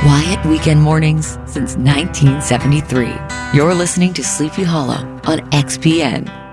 quiet weekend mornings since 1973. You're listening to Sleepy Hollow on XPN.